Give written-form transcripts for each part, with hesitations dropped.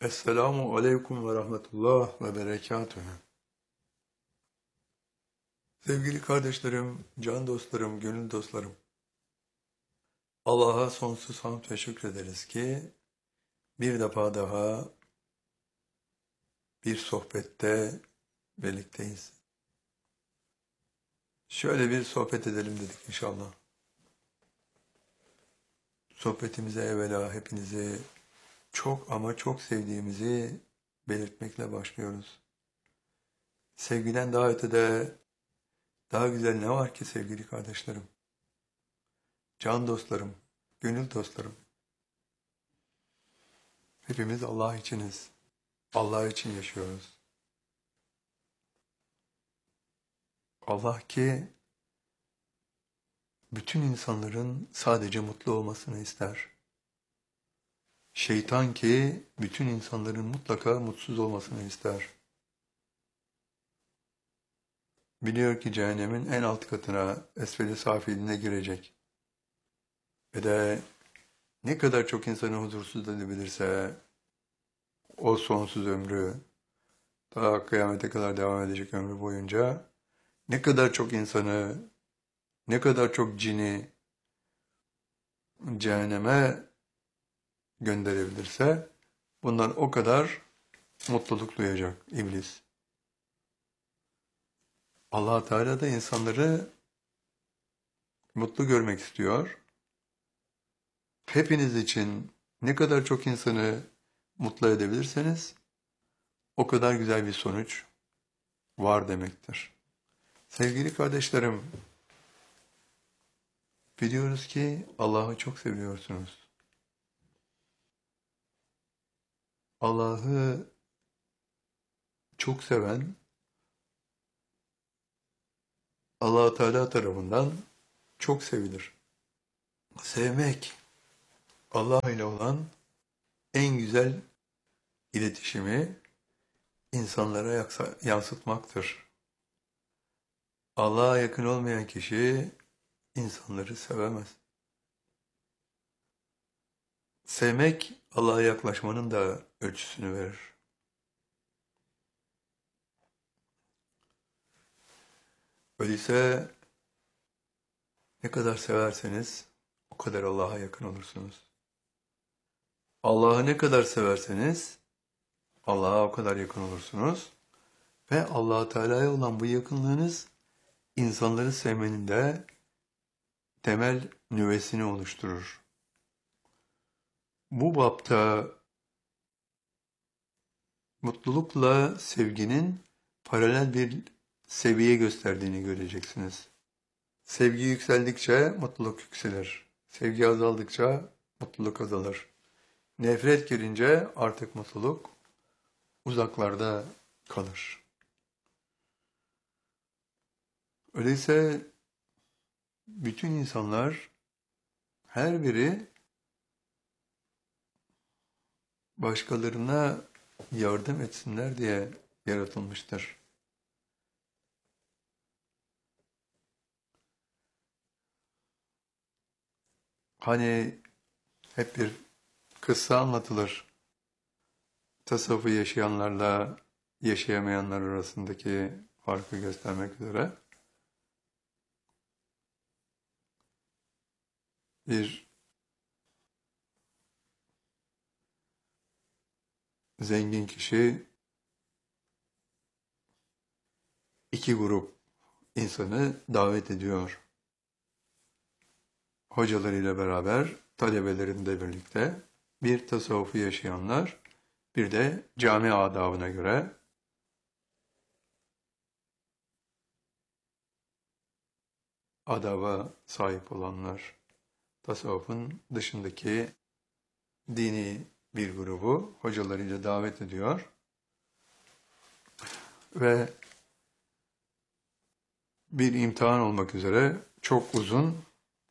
Esselamu aleyküm ve rahmetullah ve berekatühü. Sevgili kardeşlerim, can dostlarım, gönül dostlarım. Allah'a sonsuz hamd ve şükrederiz ki bir defa daha bir sohbette birlikteyiz. Şöyle bir sohbet edelim dedik inşallah. Sohbetimize evvela hepinizi çok ama çok sevdiğimizi belirtmekle başlıyoruz. Sevgiden daha ötede daha güzel ne var ki sevgili kardeşlerim, can dostlarım, gönül dostlarım. Hepimiz Allah içiniz. Allah için yaşıyoruz. Allah ki bütün insanların sadece mutlu olmasını ister. Şeytan ki bütün insanların mutlaka mutsuz olmasını ister. Biliyor ki cehennemin en alt katına, esfel-i safiline girecek. Ve de ne kadar çok insanı huzursuz edebilirse o sonsuz ömrü, daha kıyamete kadar devam edecek ömrü boyunca ne kadar çok insanı, ne kadar çok cini cehenneme gönderebilirse bundan o kadar mutluluk duyacak iblis. Allah Teala da insanları mutlu görmek istiyor. Hepiniz için ne kadar çok insanı mutlu edebilirseniz o kadar güzel bir sonuç var demektir. Sevgili kardeşlerim, biliyoruz ki Allah'ı çok seviyorsunuz. Allah'ı çok seven Allah Teala tarafından çok sevilir. Sevmek Allah ile olan en güzel iletişimi insanlara yansıtmaktır. Allah'a yakın olmayan kişi insanları sevemez. Sevmek Allah'a yaklaşmanın da ölçüsünü verir. Öyleyse ne kadar severseniz o kadar Allah'a yakın olursunuz. Allah'ı ne kadar severseniz Allah'a o kadar yakın olursunuz. Ve Allah Teala'ya olan bu yakınlığınız insanları sevmenin de temel nüvesini oluşturur. Bu bapta mutlulukla sevginin paralel bir seviye gösterdiğini göreceksiniz. Sevgi yükseldikçe mutluluk yükselir. Sevgi azaldıkça mutluluk azalır. Nefret girince artık mutluluk uzaklarda kalır. Öyleyse bütün insanlar her biri başkalarına yardım etsinler diye yaratılmıştır. Hani hep bir kıssa anlatılır. Tasavvufu yaşayanlarla yaşayamayanlar arasındaki farkı göstermek üzere. Bir zengin kişi iki grup insanı davet ediyor. Hocalarıyla beraber, talebelerinde birlikte bir tasavvufu yaşayanlar, bir de cami adabına göre adaba sahip olanlar, tasavvufun dışındaki dini bir grubu hocalarıyla davet ediyor ve bir imtihan olmak üzere çok uzun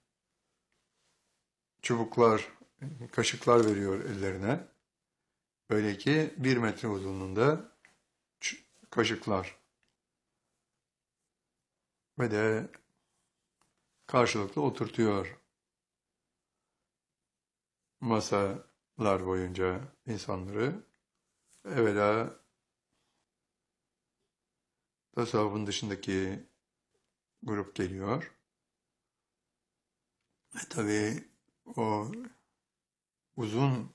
çubuklar, kaşıklar veriyor ellerine. Öyle ki 1 metre uzunluğunda kaşıklar ve de karşılıklı oturtuyor masalar boyunca insanları. Evvela tasavvufun dışındaki grup geliyor. Tabii o uzun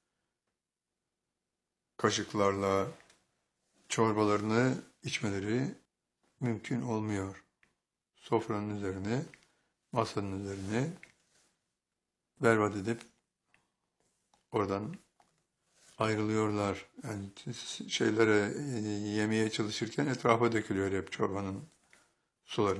kaşıklarla çorbalarını içmeleri mümkün olmuyor. Sofranın üzerine, masanın üzerine berbat edip oradan ayrılıyorlar. Yani şeylere yemeye çalışırken etrafa dökülüyor hep çorbanın suları.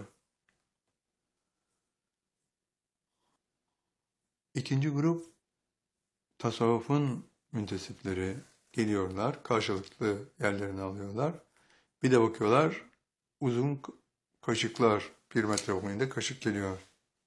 İkinci grup tasavvufun müntesipleri geliyorlar, karşılıklı yerlerini alıyorlar. Bir de bakıyorlar uzun kaşıklar, 1 metre boyunda kaşık geliyor.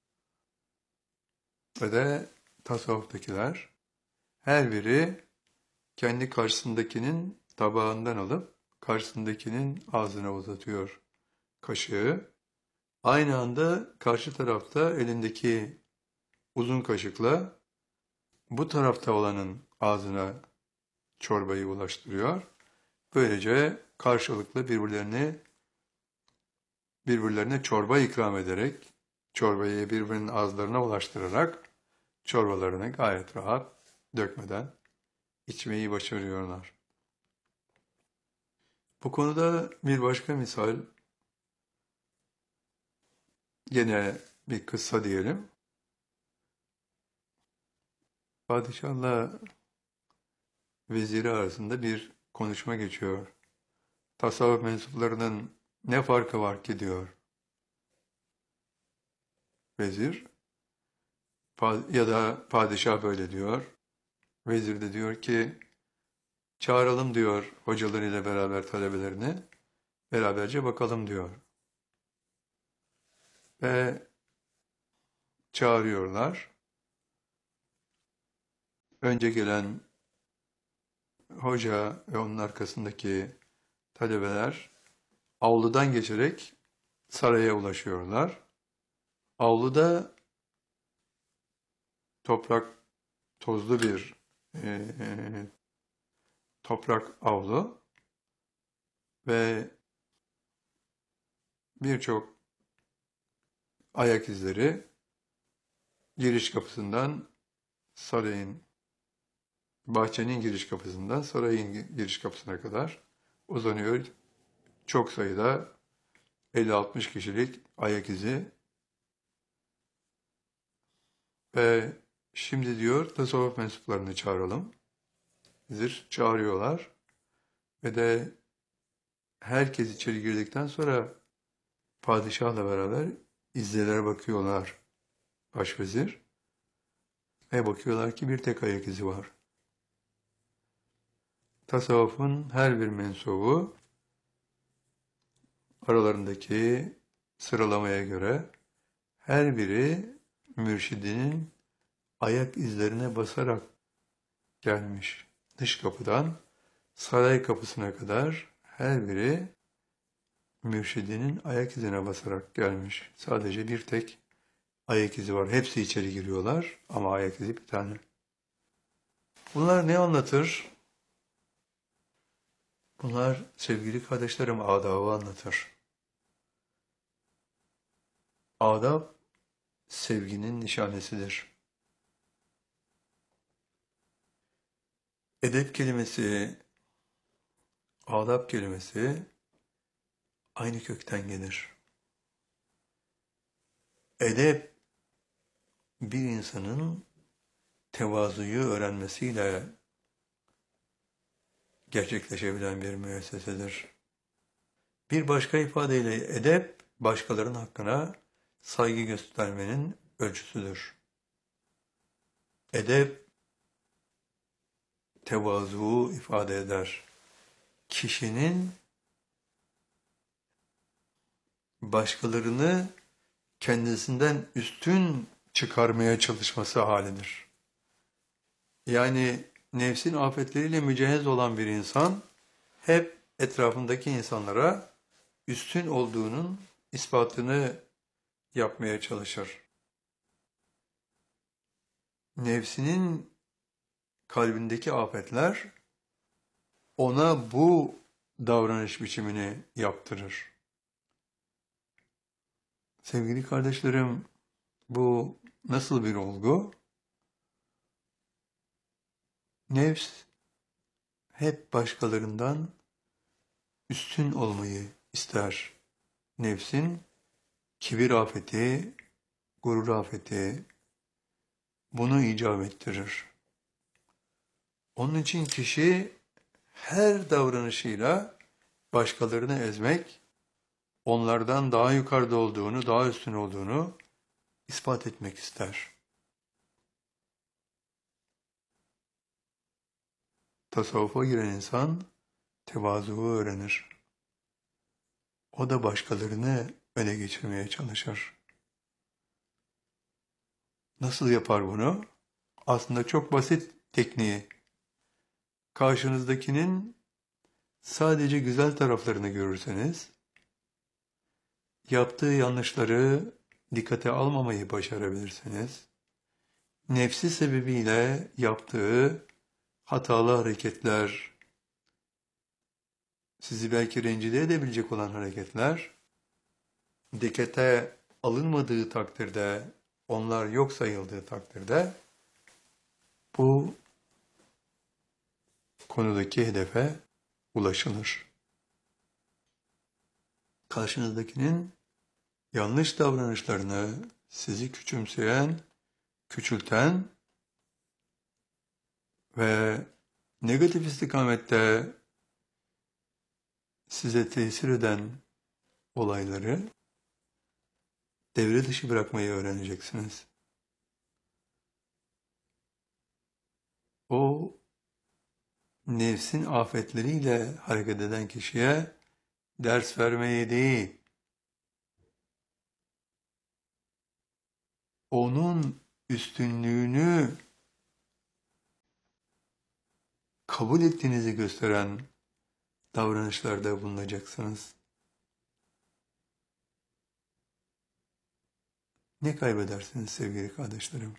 Ve de tasavvuftakiler her biri kendi karşısındakinin tabağından alıp karşısındakinin ağzına uzatıyor kaşığı. Aynı anda karşı tarafta elindeki uzun kaşıkla bu tarafta olanın ağzına çorbayı ulaştırıyor. Böylece karşılıklı birbirlerine çorba ikram ederek, çorbayı birbirinin ağızlarına ulaştırarak çorbalarını gayet rahat dökmeden içmeyi başarıyorlar. Bu konuda bir başka misal, yine bir kıssa diyelim. Padişahla veziri arasında bir konuşma geçiyor. Tasavvuf mensuplarının ne farkı var ki diyor vezir. Ya da padişah böyle diyor. Vezir de diyor ki çağıralım diyor hocalarıyla beraber talebelerini. Beraberce bakalım diyor. Ve çağırıyorlar. Önce gelen hoca ve onun arkasındaki talebeler avludan geçerek saraya ulaşıyorlar. Avluda toprak, tozlu bir toprak avlu ve birçok ayak izleri giriş kapısından sarayın, bahçenin giriş kapısından sarayın giriş kapısına kadar uzanıyor. Çok sayıda 50-60 kişilik ayak izi ve şimdi diyor tasavvuf mensuplarını çağıralım. Çağırıyorlar ve de herkes içeri girdikten sonra padişahla beraber izlere bakıyorlar başvezir ve bakıyorlar ki bir tek ayak izi var. Tasavvufun her bir mensubu aralarındaki sıralamaya göre her biri mürşidinin ayak izlerine basarak gelmiş. Dış kapıdan saray kapısına kadar her biri mürşidinin ayak izine basarak gelmiş. Sadece bir tek ayak izi var. Hepsi içeri giriyorlar ama ayak izi bir tane. Bunlar ne anlatır? Bunlar sevgili kardeşlerim adabı anlatır. Adab sevginin nişanesidir. Edep kelimesi, adab kelimesi aynı kökten gelir. Edep bir insanın tevazuyu öğrenmesiyle gerçekleşebilen bir müessesedir. Bir başka ifadeyle edep başkalarının hakkına saygı göstermenin ölçüsüdür. Edep tevazu ifade eder. Kişinin başkalarını kendisinden üstün çıkarmaya çalışması halidir. Yani nefsin afetleriyle mücehhez olan bir insan hep etrafındaki insanlara üstün olduğunun ispatını yapmaya çalışır. Nefsinin kalbindeki afetler ona bu davranış biçimini yaptırır. Sevgili kardeşlerim, bu nasıl bir olgu? Nefs hep başkalarından üstün olmayı ister. Nefsin kibir afeti, gurur afeti bunu icap ettirir. Onun için kişi her davranışıyla başkalarını ezmek, onlardan daha yukarıda olduğunu, daha üstün olduğunu ispat etmek ister. Tasavvufa giren insan tevazuyu öğrenir. O da başkalarını öne geçirmeye çalışır. Nasıl yapar bunu? Aslında çok basit tekniği. Karşınızdakinin sadece güzel taraflarını görürseniz, yaptığı yanlışları dikkate almamayı başarabilirsiniz. Nefsi sebebiyle yaptığı hatalı hareketler, sizi belki rencide edebilecek olan hareketler, dikkate alınmadığı takdirde, onlar yok sayıldığı takdirde, bu konudaki hedefe ulaşılır. Karşınızdakinin yanlış davranışlarını sizi küçümseyen, küçülten ve negatif istikamette size tesir eden olayları devre dışı bırakmayı öğreneceksiniz. O nefsin afetleriyle hareket eden kişiye ders vermeyi değil, onun üstünlüğünü kabul ettiğinizi gösteren davranışlarda bulunacaksınız. Ne kaybedersiniz sevgili kardeşlerim?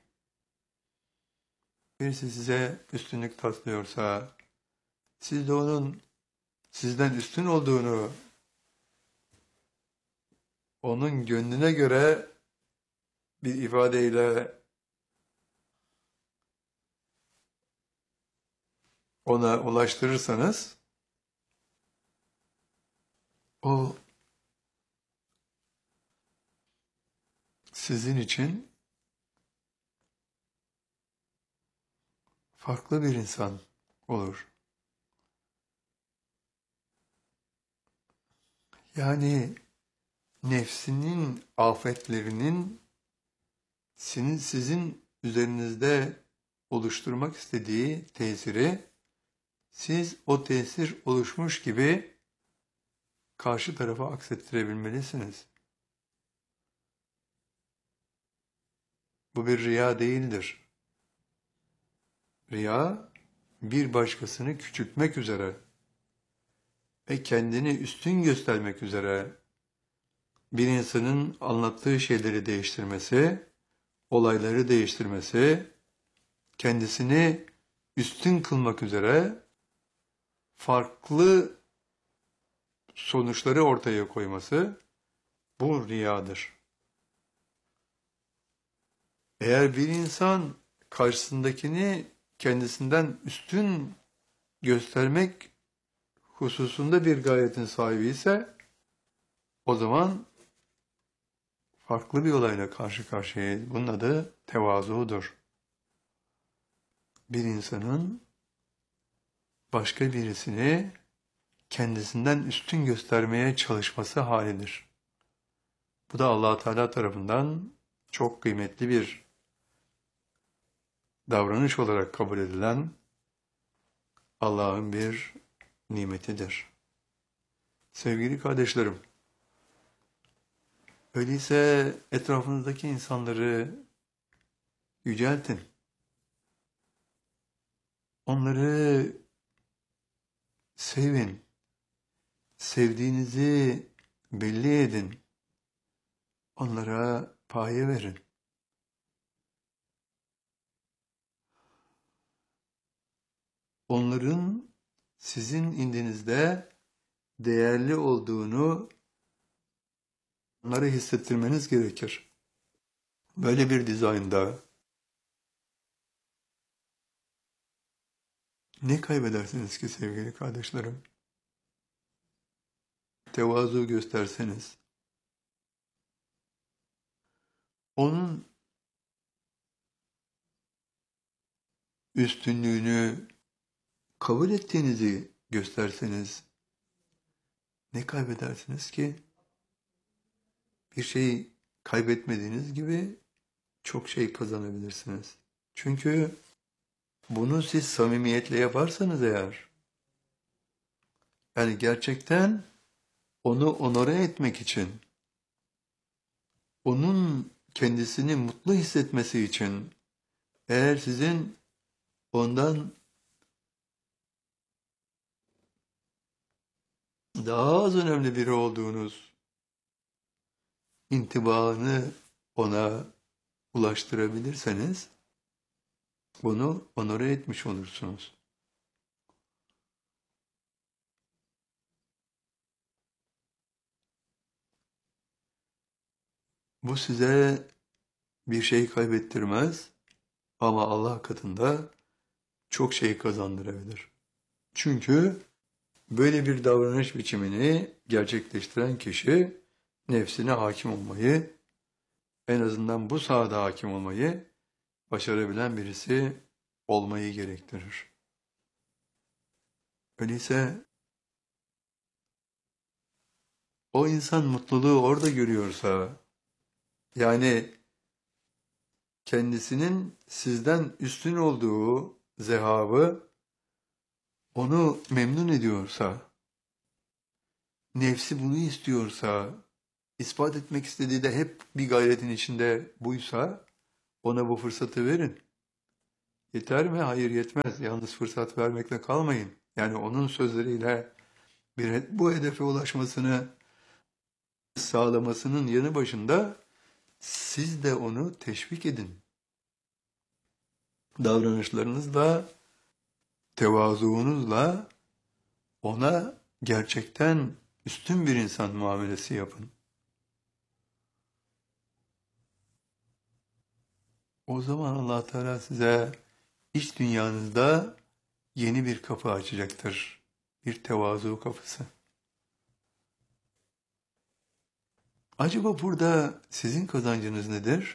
Birisi size üstünlük taslıyorsa, siz de onun sizden üstün olduğunu, onun gönlüne göre bir ifadeyle ona ulaştırırsanız, o sizin için farklı bir insan olur. Yani nefsinin afetlerinin sizin üzerinizde oluşturmak istediği tesiri, siz o tesir oluşmuş gibi karşı tarafa aksettirebilmelisiniz. Bu bir riya değildir. Riya, bir başkasını küçültmek üzere ve kendini üstün göstermek üzere bir insanın anlattığı şeyleri değiştirmesi, olayları değiştirmesi, kendisini üstün kılmak üzere farklı sonuçları ortaya koyması, bu riyadır. Eğer bir insan karşısındakini kendisinden üstün göstermek hususunda bir gayetin sahibi ise, o zaman farklı bir olayla karşı karşıyayız. Bunun adı tevazudur. Bir insanın başka birisini kendisinden üstün göstermeye çalışması halidir. Bu da Allah Teala tarafından çok kıymetli bir davranış olarak kabul edilen Allah'ın bir nimetidir. Sevgili kardeşlerim, öyleyse etrafınızdaki insanları yüceltin. Onları sevin. Sevdiğinizi belli edin. Onlara paye verin. Onların sizin indinizde değerli olduğunu onlara hissettirmeniz gerekir. Böyle bir dizaynda ne kaybedersiniz ki sevgili kardeşlerim? Tevazu gösterseniz, onun üstünlüğünü kabul ettiğinizi gösterseniz ne kaybedersiniz ki? Bir şey kaybetmediğiniz gibi çok şey kazanabilirsiniz. Çünkü bunu siz samimiyetle yaparsanız eğer, yani gerçekten onu onore etmek için, onun kendisini mutlu hissetmesi için, eğer sizin ondan daha az önemli biri olduğunuz intibaını ona ulaştırabilirseniz, bunu onore etmiş olursunuz. Bu size bir şey kaybettirmez ama Allah katında çok şey kazandırabilir. Çünkü böyle bir davranış biçimini gerçekleştiren kişi nefsine hakim olmayı, en azından bu sahada hakim olmayı başarabilen birisi olmayı gerektirir. Öyleyse o insan mutluluğu orada görüyorsa, yani kendisinin sizden üstün olduğu zehabı onu memnun ediyorsa, nefsi bunu istiyorsa, ispat etmek istediği de hep bir gayretin içinde buysa, ona bu fırsatı verin. Yeter mi? Hayır, yetmez. Yalnız fırsat vermekle kalmayın. Yani onun sözleriyle bu hedefe ulaşmasını sağlamasının yanı başında siz de onu teşvik edin. Davranışlarınızla, tevazuunuzla ona gerçekten üstün bir insan muamelesi yapın. O zaman Allah Teala size iç dünyanızda yeni bir kapı açacaktır. Bir tevazu kapısı. Acaba burada sizin kazancınız nedir?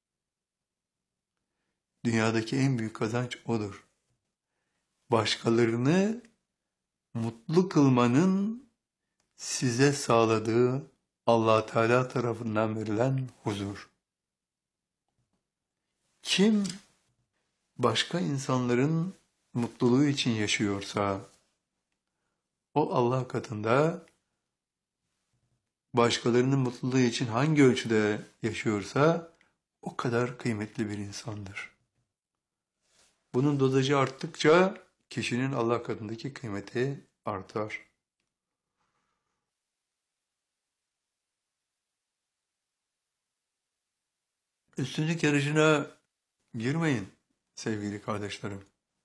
Dünyadaki en büyük kazanç odur. Başkalarını mutlu kılmanın size sağladığı Allah Teala tarafından verilen huzur. Kim başka insanların mutluluğu için yaşıyorsa, o Allah katında başkalarının mutluluğu için hangi ölçüde yaşıyorsa o kadar kıymetli bir insandır. Bunun dozajı arttıkça kişinin Allah katındaki kıymeti artar. Üstünlük yarışına girmeyin sevgili kardeşlerim.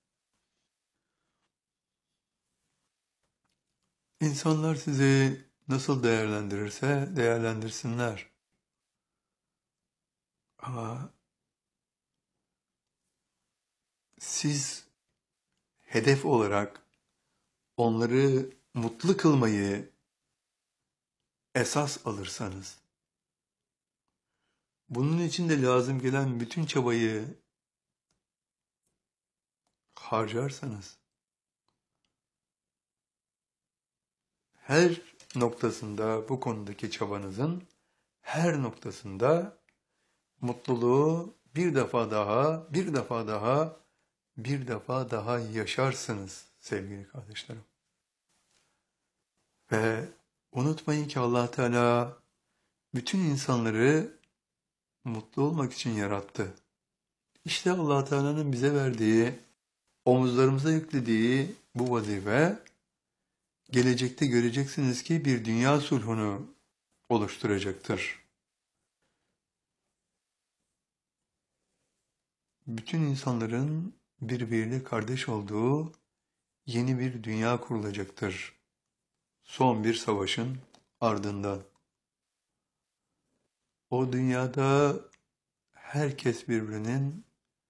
İnsanlar sizi nasıl değerlendirirse değerlendirsinler. Ama siz hedef olarak onları mutlu kılmayı esas alırsanız, bunun için de lazım gelen bütün çabayı harcarsanız, her noktasında bu konudaki çabanızın her noktasında mutluluğu bir defa daha, bir defa daha, bir defa daha yaşarsınız sevgili kardeşlerim. Ve unutmayın ki Allah Teala bütün insanları mutlu olmak için yarattı. İşte Allah Teala'nın bize verdiği, omuzlarımıza yüklediği bu vazife, gelecekte göreceksiniz ki bir dünya sulhunu oluşturacaktır. Bütün insanların birbiriyle kardeş olduğu yeni bir dünya kurulacaktır. Son bir savaşın ardından. O dünyada herkes birbirinin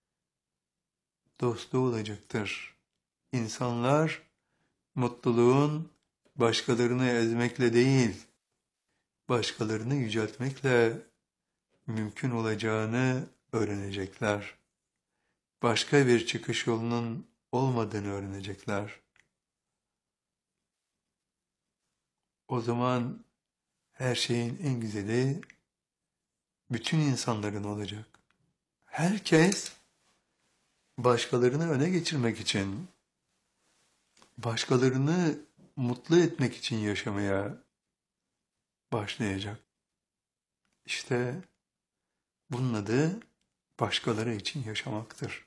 dostu olacaktır. İnsanlar mutluluğun başkalarını ezmekle değil, başkalarını yüceltmekle mümkün olacağını öğrenecekler. Başka bir çıkış yolunun olmadığını öğrenecekler. O zaman her şeyin en güzeli bütün insanların olacak. Herkes başkalarını öne geçirmek için, başkalarını mutlu etmek için yaşamaya başlayacak. İşte bunun adı başkaları için yaşamaktır.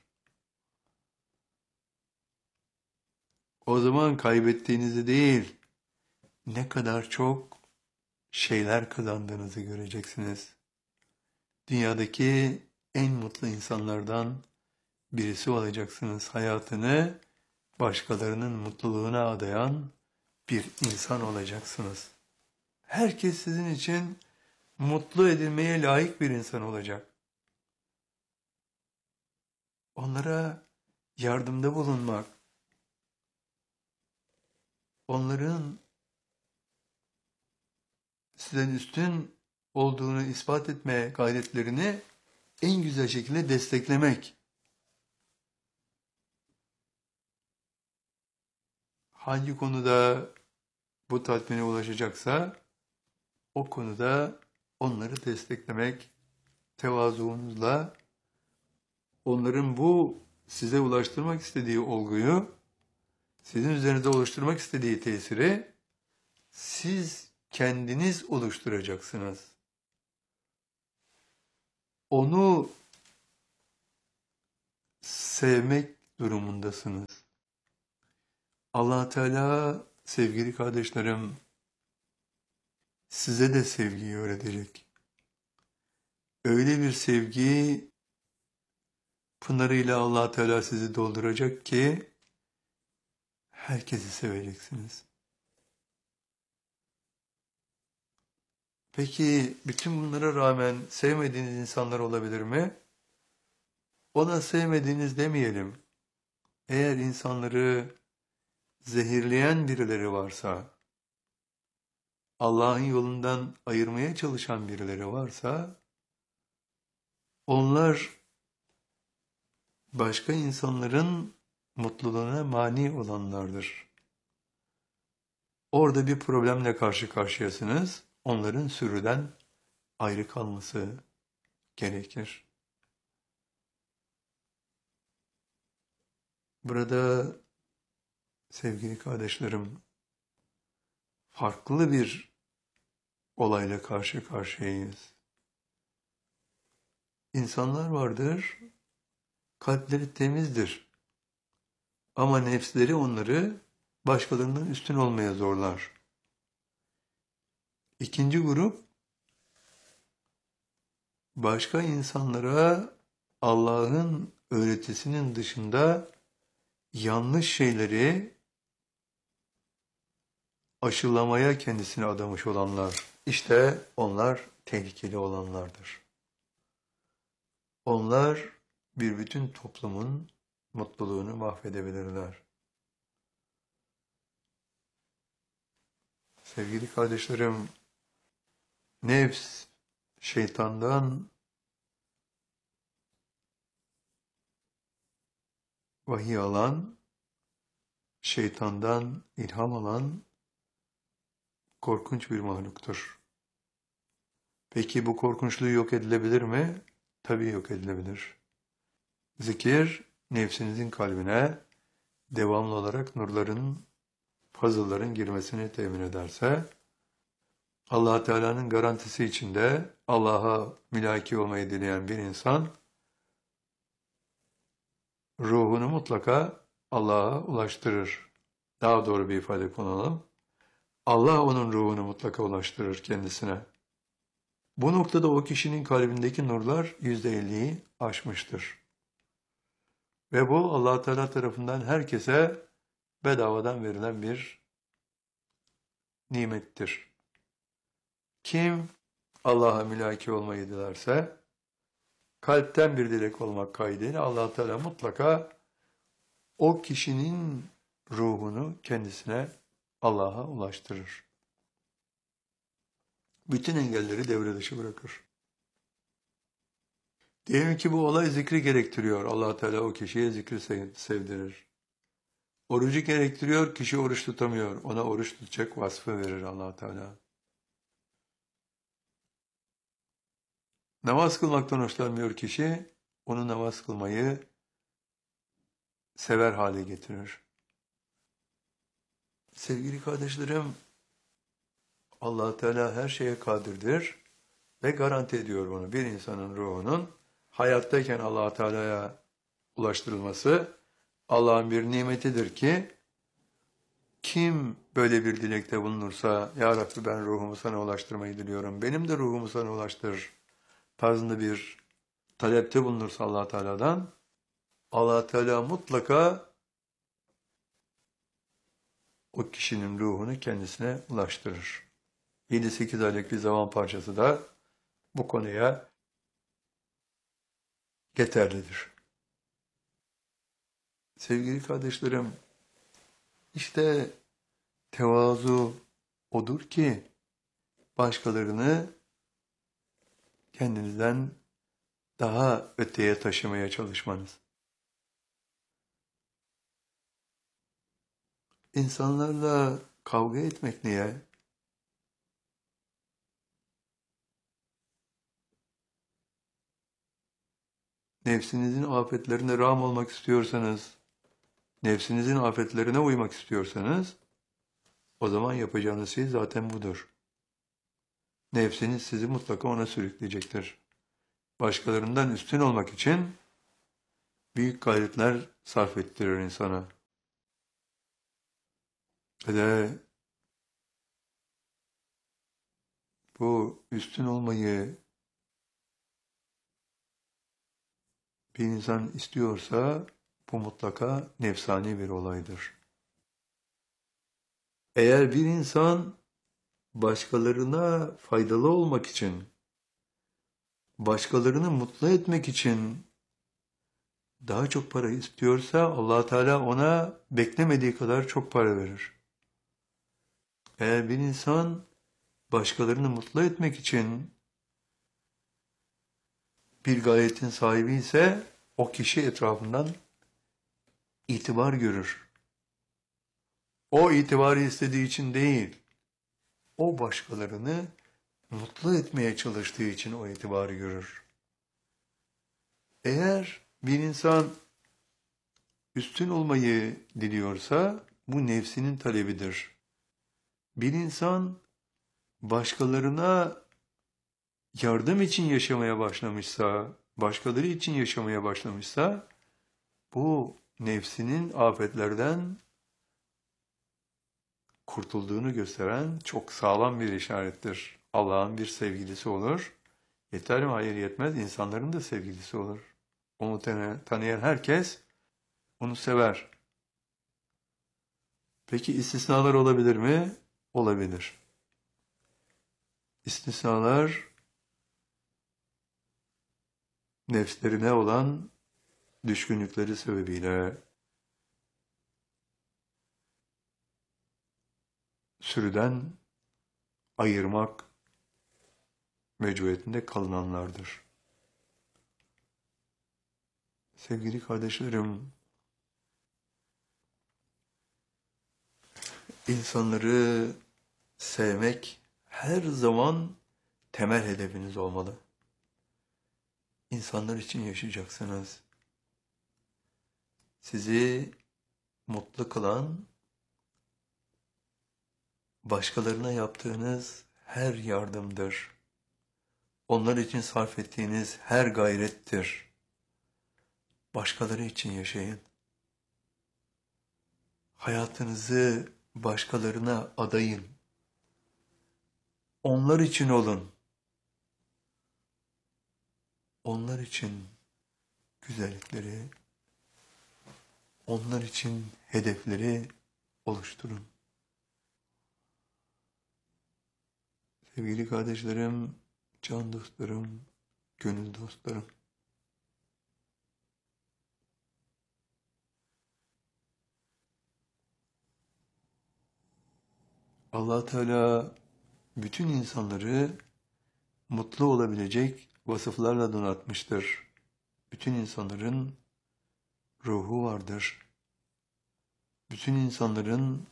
O zaman kaybettiğinizi değil, ne kadar çok şeyler kazandığınızı göreceksiniz. Dünyadaki en mutlu insanlardan birisi olacaksınız. Hayatını başkalarının mutluluğuna adayan bir insan olacaksınız. Herkes sizin için mutlu edilmeye layık bir insan olacak. Onlara yardımda bulunmak, onların sizden üstün olduğunu ispat etmeye gayretlerini en güzel şekilde desteklemek. Hangi konuda bu tatmine ulaşacaksa o konuda onları desteklemek, tevazuunuzla onların bu size ulaştırmak istediği olguyu, sizin üzerinizde oluşturmak istediği tesiri siz kendiniz oluşturacaksınız. Onu sevmek durumundasınız. Allah Teala sevgili kardeşlerim size de sevgiyi öğretecek. Öyle bir sevgi pınarıyla Allah Teala sizi dolduracak ki herkesi seveceksiniz. Peki bütün bunlara rağmen sevmediğiniz insanlar olabilir mi? Ona sevmediğiniz demeyelim. Eğer insanları zehirleyen birileri varsa, Allah'ın yolundan ayırmaya çalışan birileri varsa, onlar başka insanların mutluluğuna mani olanlardır. Orada bir problemle karşı karşıyasınız. Onların sürüden ayrı kalması gerekir. Burada sevgili kardeşlerim, farklı bir olayla karşı karşıyayız. İnsanlar vardır, kalpleri temizdir. Ama nefsleri onları başkalarından üstün olmaya zorlar. İkinci grup, başka insanlara Allah'ın öğretisinin dışında yanlış şeyleri aşılamaya kendisini adamış olanlar. İşte onlar tehlikeli olanlardır. Onlar bir bütün toplumun mutluluğunu mahvedebilirler. Sevgili kardeşlerim, nefs şeytandan vahiy alan, şeytandan ilham alan korkunç bir mahluktur. Peki bu korkunçluğu yok edilebilir mi? Tabii yok edilebilir. Zikir, nefsinizin kalbine devamlı olarak nurların, fazılların girmesini temin ederse, Allah Teala'nın garantisi içinde Allah'a mülaki olmayı dileyen bir insan, ruhunu mutlaka Allah'a ulaştırır. Daha doğru bir ifade kullanalım. Allah onun ruhunu mutlaka ulaştırır kendisine. Bu noktada o kişinin kalbindeki nurlar %50'yi aşmıştır. Ve bu Allah Teala tarafından herkese bedavadan verilen bir nimettir. Kim Allah'a mülaki olmayı dilerse, kalpten bir dilek olmak kaydıyla Allah Teala mutlaka o kişinin ruhunu kendisine Allah'a ulaştırır. Bütün engelleri devre dışı bırakır. Diyelim ki bu olay zikri gerektiriyor. Allah Teala o kişiye zikri sevdirir. Orucu gerektiriyor, kişi oruç tutamıyor. Ona oruç tutacak vasfı verir Allah Teala. Namaz kılmaktan hoşlanmıyor kişi, onu namaz kılmayı sever hale getirir. Sevgili kardeşlerim, Allah Teala her şeye kadirdir ve garanti ediyor bunu. Bir insanın ruhunun hayattayken Allah Teala'ya ulaştırılması Allah'ın bir nimetidir ki kim böyle bir dilekte bulunursa, Ya Rabbi ben ruhumu sana ulaştırmayı diliyorum, benim de ruhumu sana ulaştır tarzında bir talepte bulunursa Allah Teala'dan, Allah Teala mutlaka o kişinin ruhunu kendisine ulaştırır. 7-8 aylık bir zaman parçası da bu konuya yeterlidir. Sevgili kardeşlerim, işte tevazu odur ki başkalarını kendinizden daha öteye taşımaya çalışmanız. İnsanlarla kavga etmek niye? Nefsinizin afetlerine rağm olmak istiyorsanız, nefsinizin afetlerine uymak istiyorsanız, o zaman yapacağınız şey zaten budur. Nefsiniz sizi mutlaka ona sürükleyecektir. Başkalarından üstün olmak için büyük gayretler sarf ettirir insana. Ve de bu üstün olmayı bir insan istiyorsa bu mutlaka nefsani bir olaydır. Eğer bir insan başkalarına faydalı olmak için, başkalarını mutlu etmek için daha çok para istiyorsa Allah Teala ona beklemediği kadar çok para verir. Eğer bir insan başkalarını mutlu etmek için bir gayetin sahibi ise o kişi etrafından itibar görür. O itibarı istediği için değil, o başkalarını mutlu etmeye çalıştığı için o itibarı görür. Eğer bir insan üstün olmayı diliyorsa bu nefsinin talebidir. Bir insan başkalarına yardım için yaşamaya başlamışsa, başkaları için yaşamaya başlamışsa bu nefsinin afetlerden kurtulduğunu gösteren çok sağlam bir işarettir. Allah'ın bir sevgilisi olur. Yeter mi? Hayır yetmez. İnsanların da sevgilisi olur. Onu tanıyan herkes onu sever. Peki istisnalar olabilir mi? Olabilir. İstisnalar nefslerine olan düşkünlükleri sebebiyle sürüden ayırmak mecburiyetinde kalınanlardır. Sevgili kardeşlerim, insanları sevmek her zaman temel hedefiniz olmalı. İnsanlar için yaşayacaksınız. Sizi mutlu kılan, başkalarına yaptığınız her yardımdır. Onlar için sarf ettiğiniz her gayrettir. Başkaları için yaşayın. Hayatınızı başkalarına adayın. Onlar için olun. Onlar için güzellikleri, onlar için hedefleri oluşturun. Sevgili kardeşlerim, can dostlarım, gönül dostlarım. Allah Teala bütün insanları mutlu olabilecek vasıflarla donatmıştır. Bütün insanların ruhu vardır. Bütün insanların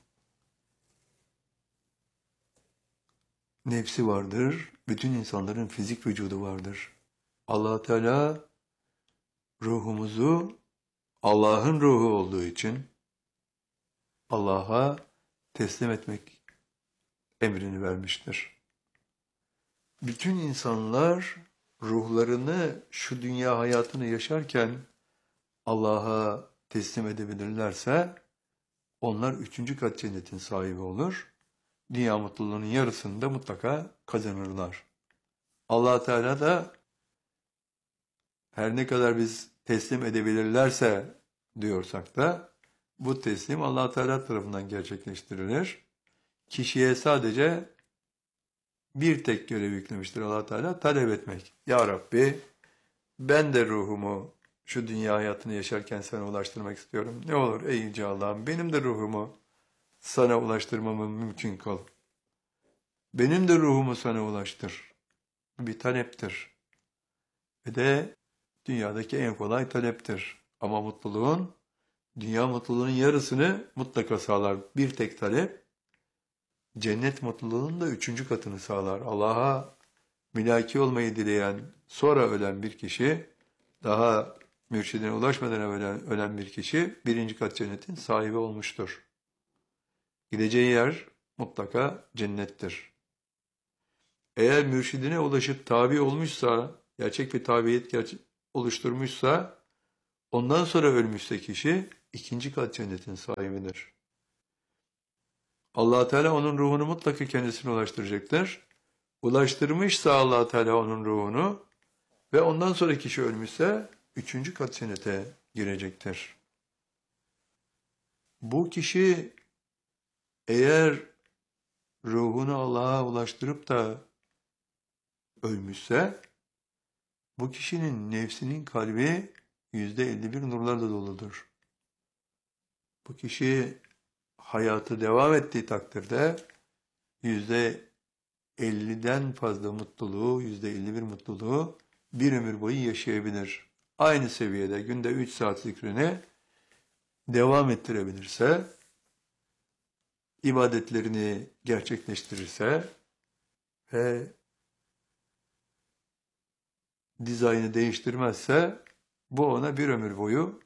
nefsi vardır. Bütün insanların fizik vücudu vardır. Allah Teala ruhumuzu Allah'ın ruhu olduğu için Allah'a teslim etmek emrini vermiştir. Bütün insanlar ruhlarını şu dünya hayatını yaşarken Allah'a teslim edebilirlerse onlar 3. kat cennetin sahibi olur. Dünya mutluluğunun yarısını da mutlaka kazanırlar. Allah Teala da her ne kadar biz teslim edebilirlerse diyorsak da bu teslim Allah Teala tarafından gerçekleştirilir. Kişiye sadece bir tek görev yüklemiştir Allah Teala, talep etmek. Ya Rabbi, ben de ruhumu şu dünya hayatını yaşarken sana ulaştırmak istiyorum. Ne olur ey Yüce Allah'ım, benim de ruhumu sana ulaştırmamı mümkün kıl. Benim de ruhumu sana ulaştır. Bu bir taleptir. Ve de dünyadaki en kolay taleptir. Ama dünya mutluluğunun yarısını mutlaka sağlar. Bir tek talep, cennet mutluluğunun da 3. katını sağlar. Allah'a mülaki olmayı dileyen, sonra ölen bir kişi, daha mürşidine ulaşmadan evvel ölen bir kişi 1. kat cennetin sahibi olmuştur. Gideceği yer mutlaka cennettir. Eğer mürşidine ulaşıp tabi olmuşsa, gerçek bir tabiyet oluşturmuşsa, ondan sonra ölmüşse kişi 2. kat cennetin sahibidir. Allah Teala onun ruhunu mutlaka kendisine ulaştıracaktır. Ulaştırmışsa Allah Teala onun ruhunu ve ondan sonra kişi ölmüşse 3. kat cennete girecektir. Bu kişi eğer ruhunu Allah'a ulaştırıp da ölmüşse, bu kişinin nefsinin kalbi %51 nurlarla doludur. Bu kişi hayatı devam ettiği takdirde %50'den fazla mutluluğu, %51 mutluluğu bir ömür boyu yaşayabilir. Aynı seviyede günde 3 saat zikrini devam ettirebilirse, ibadetlerini gerçekleştirirse ve dizaynı değiştirmezse, bu ona bir ömür boyu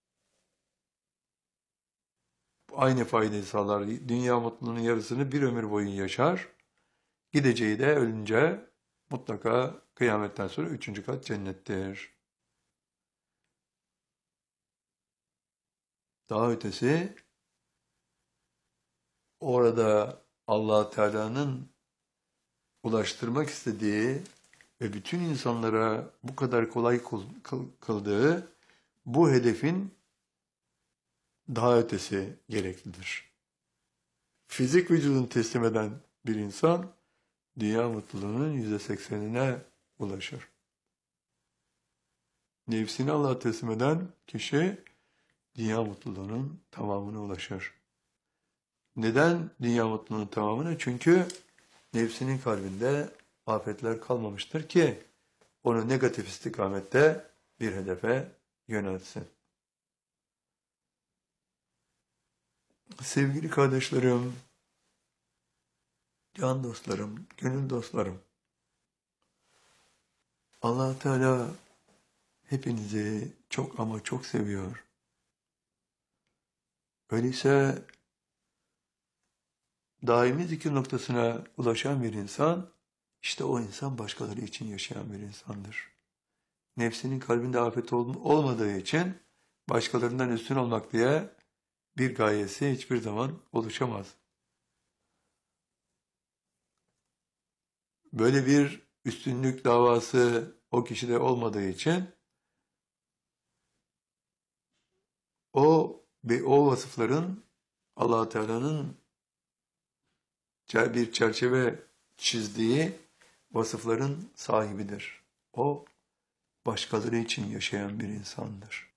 aynı faydayı sağlar. Dünya mutluluğunun yarısını bir ömür boyu yaşar. Gideceği de ölünce mutlaka kıyametten sonra 3. kat cennettir. Daha ötesi, orada Allah Teala'nın ulaştırmak istediği ve bütün insanlara bu kadar kolay kıldığı bu hedefin daha ötesi gereklidir. Fizik vücudunu teslim eden bir insan dünya mutluluğunun %80'ine ulaşır. Nefsini Allah'a teslim eden kişi dünya mutluluğunun tamamına ulaşır. Neden dünya mutluluğunun tamamına? Çünkü nefsinin kalbinde afetler kalmamıştır ki onu negatif istikamette bir hedefe yöneltsin. Sevgili kardeşlerim, can dostlarım, gönül dostlarım, Allah Teala hepinizi çok ama çok seviyor. Öyleyse daimi zikir noktasına ulaşan bir insan, işte o insan başkaları için yaşayan bir insandır. Nefsinin kalbinde afet olmadığı için başkalarından üstün olmak diye bir gayesi hiçbir zaman oluşamaz. Böyle bir üstünlük davası o kişide olmadığı için o ve o vasıfların Allah Teala'nın bir çerçeve çizdiği vasıfların sahibidir. O başkaları için yaşayan bir insandır.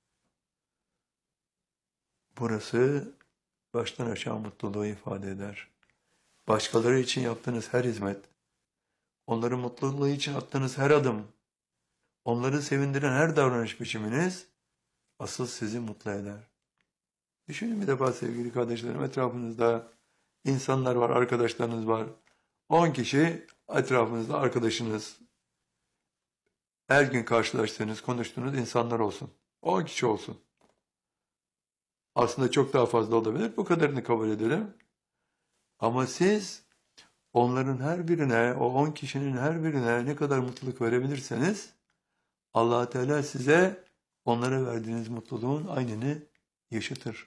Burası baştan aşağı mutluluğu ifade eder. Başkaları için yaptığınız her hizmet, onların mutluluğu için attığınız her adım, onları sevindiren her davranış biçiminiz asıl sizi mutlu eder. Düşünün bir defa sevgili kardeşlerim, etrafınızda insanlar var, arkadaşlarınız var. 10 kişi etrafınızda arkadaşınız. Her gün karşılaştığınız, konuştuğunuz insanlar olsun. 10 kişi olsun. Aslında çok daha fazla olabilir. Bu kadarını kabul edelim. Ama siz onların her birine, o 10 kişinin her birine ne kadar mutluluk verebilirseniz Allah Teala size onlara verdiğiniz mutluluğun aynını yaşatır.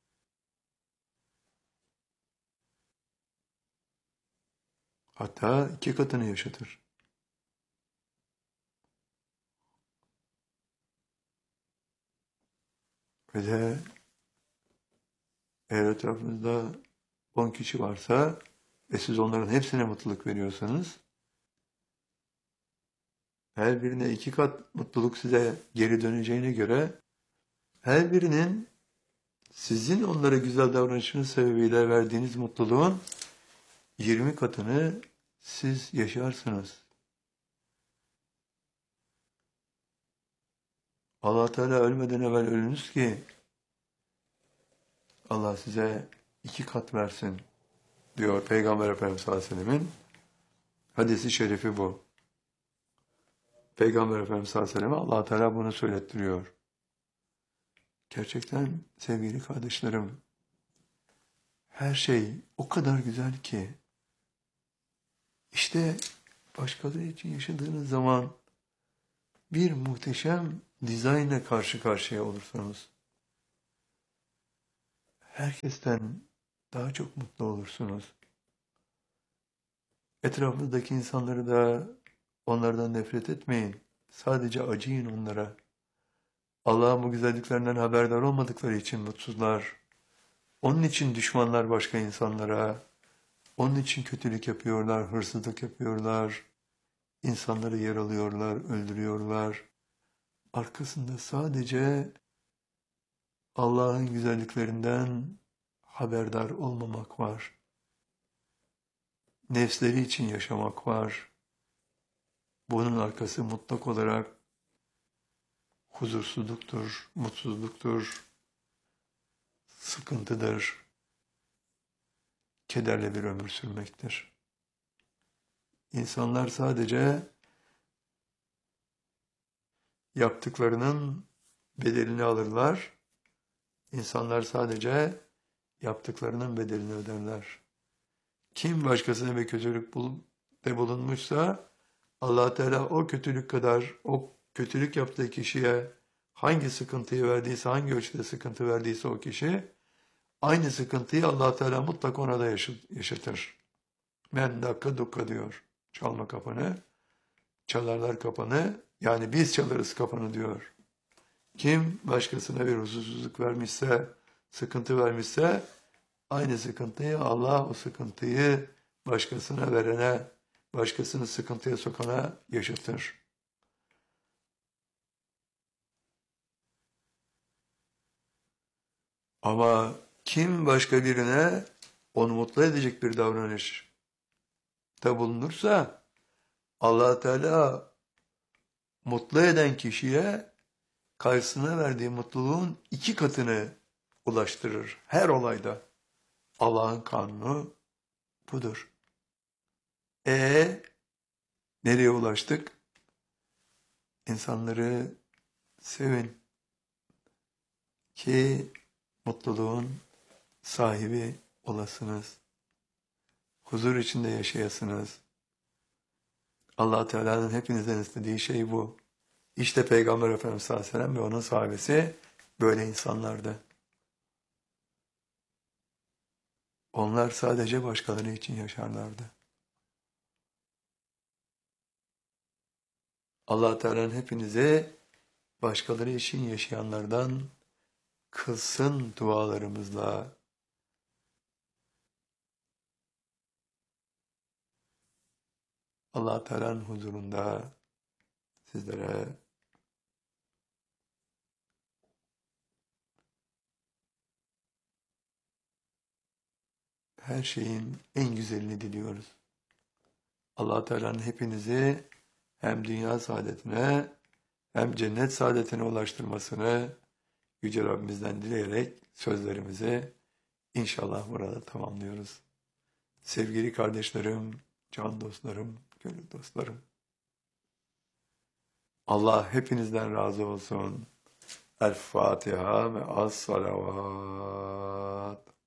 Hatta 2 katını yaşatır. Ve de eğer etrafınızda 10 kişi varsa ve siz onların hepsine mutluluk veriyorsanız her birine 2 kat mutluluk size geri döneceğine göre her birinin sizin onlara güzel davranışınız sebebiyle verdiğiniz mutluluğun 20 katını siz yaşarsınız. Allah Teala ölmeden evvel ölünüz ki Allah size 2 kat versin diyor Peygamber Efendimiz sallallahu aleyhi ve sellemin hadisi şerifi bu. Peygamber Efendimiz sallallahu aleyhi ve selleme Allah Teala bunu söylettiriyor. Gerçekten sevgili kardeşlerim, her şey o kadar güzel ki işte başkaları için yaşadığınız zaman bir muhteşem dizaynla karşı karşıya olursunuz. Herkesten daha çok mutlu olursunuz. Etrafınızdaki insanları da onlardan nefret etmeyin. Sadece acıyın onlara. Allah'ın bu güzelliklerinden haberdar olmadıkları için mutsuzlar. Onun için düşmanlar başka insanlara. Onun için kötülük yapıyorlar, hırsızlık yapıyorlar. İnsanları yaralıyorlar, öldürüyorlar. Arkasında sadece Allah'ın güzelliklerinden haberdar olmamak var. Nefsleri için yaşamak var. Bunun arkası mutlak olarak huzursuzluktur, mutsuzluktur, sıkıntıdır, kederle bir ömür sürmektir. İnsanlar sadece yaptıklarının bedelini alırlar. İnsanlar sadece yaptıklarının bedelini öderler. Kim başkasına bir kötülükte bulunmuşsa Allah Teala o kötülük kadar, o kötülük yaptığı kişiye hangi sıkıntıyı verdiyse, hangi ölçüde sıkıntı verdiyse o kişi, aynı sıkıntıyı Allah Teala mutlaka ona da yaşatır. Men dakika dukka diyor. Çalma kapını, çalarlar kapını, yani biz çalarız kapını diyor. Kim başkasına bir huzursuzluk vermişse, sıkıntı vermişse, aynı sıkıntıyı Allah o sıkıntıyı başkasına verene, başkasını sıkıntıya sokana yaşatır. Ama kim başka birine onu mutlu edecek bir davranışta bulunursa, Allah Teala mutlu eden kişiye karşısına verdiği mutluluğun 2 katını ulaştırır her olayda. Allah'ın kanunu budur. Nereye ulaştık? İnsanları sevin ki mutluluğun sahibi olasınız. Huzur içinde yaşayasınız. Allah Teala'nın hepinizden istediği şey bu. İşte Peygamber Efendimiz sallallahu aleyhi ve sellem ve onun sahabesi böyle insanlardı. Onlar sadece başkaları için yaşarlardı. Allah Teala'nın hepinize başkaları için yaşayanlardan kılsın dualarımızla. Allah Teala'nın huzurunda sizlere her şeyin en güzelini diliyoruz. Allah Teala'nın hepinizi hem dünya saadetine hem cennet saadetine ulaştırmasını Yüce Rabbimizden dileyerek sözlerimizi inşallah burada tamamlıyoruz. Sevgili kardeşlerim, can dostlarım, gönül dostlarım. Allah hepinizden razı olsun. El Fatiha ve as salavat.